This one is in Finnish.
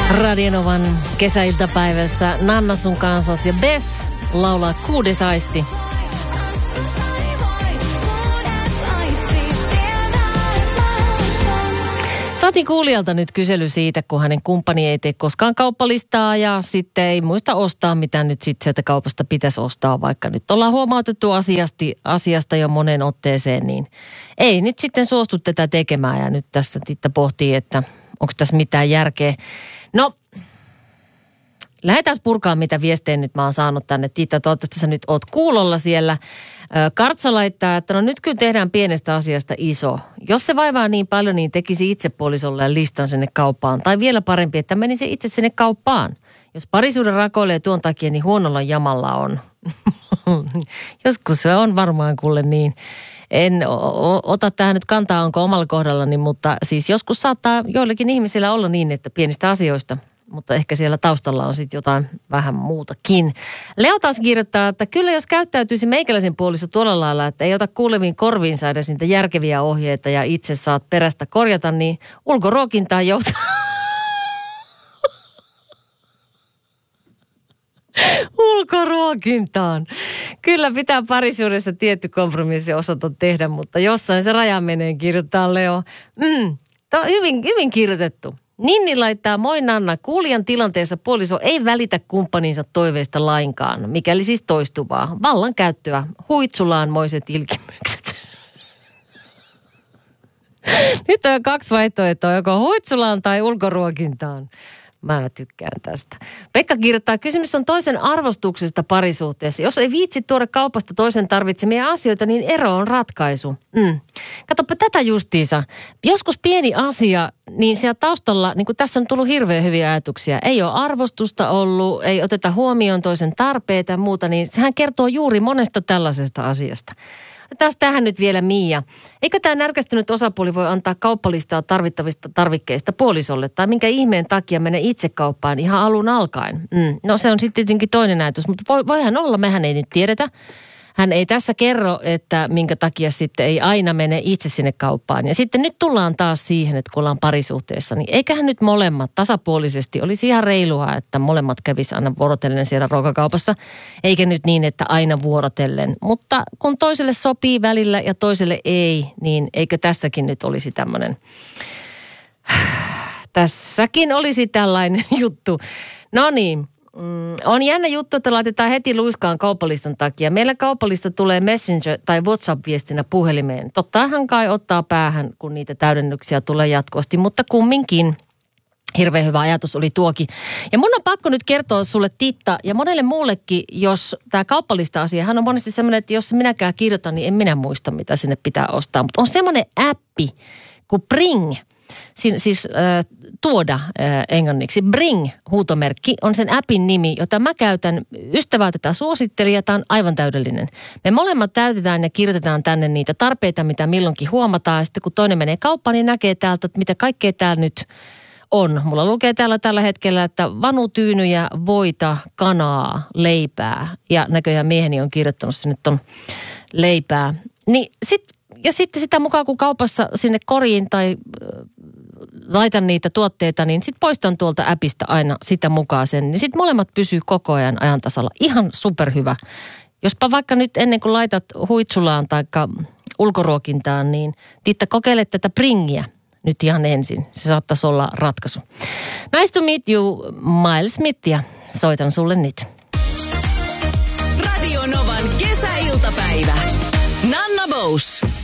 Radio Novan kesäiltapäivässä Nanna sun kanssa ja Bess laulaa Kuudes aisti. Saatiin kuulijalta nyt kysely siitä, kun hänen kumppani ei tee koskaan kauppalistaa ja sitten ei muista ostaa, mitä nyt sitten sieltä kaupasta pitäisi ostaa, vaikka nyt ollaan huomautettu asiasta jo moneen otteeseen, niin ei nyt sitten suostu tätä tekemään ja nyt tässä Titta pohtii, että onko tässä mitään järkeä. No, lähdetään purkaan, mitä viestejä nyt mä oon saanut tänne. Titta, toivottavasti sä nyt oot kuulolla siellä. Kartsa laittaa, että no nyt kyllä tehdään pienestä asiasta iso. Jos se vaivaa niin paljon, niin tekisi itse puolisolle listan sinne kauppaan. Tai vielä parempi, että menisi itse sinne kauppaan. Jos parisuuden rakoilee tuon takia, niin huonolla jamalla on. Joskus se on varmaan kuule niin. En ota tähän nyt kantaa, onko omalla kohdallani, mutta siis joskus saattaa joillekin ihmisillä olla niin, että pienistä asioista, mutta ehkä siellä taustalla on sitten jotain vähän muutakin. Leo taas kirjoittaa, että kyllä jos käyttäytyisi meikäläisen puoliso tuolla lailla, että ei ota kuuleviin korviinsa edes niitä järkeviä ohjeita ja itse saat perästä korjata, niin ulkoruokintaan joutaa. Ulkoruokintaan. Kyllä pitää parisuudessa tietty kompromissi osata tehdä, mutta jossain se raja menee, kirjoittaa Leo. Tämä on hyvin kirjoitettu. Ninni laittaa, moi Nanna, kuulijan tilanteessa puoliso ei välitä kumppaninsa toiveista lainkaan, mikäli siis toistuvaa. Vallankäyttöä, huitsulaan-moiset ilkimykset. Nyt on 2 vaihtoehtoa, joko huitsulaan tai ulkoruokintaan. Mä tykkään tästä. Pekka kirjoittaa, kysymys on toisen arvostuksesta parisuhteessa. Jos ei viitsi tuoda kaupasta toisen tarvitsemia asioita, niin ero on ratkaisu. Katsoppa tätä justiinsa. Joskus pieni asia, niin siellä taustalla, niin kuin tässä on tullut hirveän hyviä ajatuksia. Ei ole arvostusta ollut, ei oteta huomioon toisen tarpeita ja muuta, niin sehän kertoo juuri monesta tällaisesta asiasta. Taas tähän nyt vielä Miia. Eikö tämä närkästynyt osapuoli voi antaa kauppalistaa tarvittavista tarvikkeista puolisolle? Tai minkä ihmeen takia mene itse kauppaan ihan alun alkaen? No se on sitten tietenkin toinen ajatus, mutta voihan olla, mehän ei nyt tiedetä. Hän ei tässä kerro, että minkä takia sitten ei aina mene itse sinne kauppaan. Ja sitten nyt tullaan taas siihen, että kun ollaan parisuhteessa, niin eiköhän nyt molemmat tasapuolisesti olisi ihan reilua, että molemmat kävisi aina vuorotellen siellä ruokakaupassa. Eikä nyt niin, että aina vuorotellen. Mutta kun toiselle sopii välillä ja toiselle ei, niin eikö tässäkin nyt olisi tämmöinen, tässäkin olisi tällainen juttu. No niin. On jännä juttu, että laitetaan heti luiskaan kauppalistan takia. Meillä kauppalista tulee Messenger- tai WhatsApp-viestinä puhelimeen. Tottahan kai ottaa päähän, kun niitä täydennyksiä tulee jatkuvasti, mutta kumminkin hirveän hyvä ajatus oli tuokin. Ja mun on pakko nyt kertoa sulle, Titta, ja monelle muullekin, jos tämä kauppalista-asia, hän on monesti semmoinen, että jos minäkään kirjoitan, niin en minä muista, mitä sinne pitää ostaa. Mutta on semmoinen appi kuin Bring. Siis tuoda englanniksi. Bring huutomerkki on sen appin nimi, jota mä käytän. Ystävää tätä suosittelijaa, tämä on aivan täydellinen. Me molemmat täytetään ja kirjoitetaan tänne niitä tarpeita, mitä milloinkin huomataan. Ja sitten kun toinen menee kauppaan, niin näkee täältä, että mitä kaikkea täällä nyt on. Mulla lukee täällä tällä hetkellä, että vanutyynyjä, voita, kanaa, leipää. Ja näköjään mieheni on kirjoittanut sinne ton leipää. Niin sitten sitä mukaan, kun kaupassa sinne koriin tai laitan niitä tuotteita, niin sitten poistan tuolta appista aina sitä mukaan sen. Niin sitten molemmat pysyy koko ajan ajantasalla. Ihan superhyvä. Jospa vaikka nyt ennen kuin laitat huitsulaan tai ulkoruokintaan, niin Titta kokeile tätä Bringiä nyt ihan ensin. Se saattaisi olla ratkaisu. Nice to meet you, Miles Smithia. Soitan sulle nyt. Radio Novan kesäiltapäivä. Nanna Bous.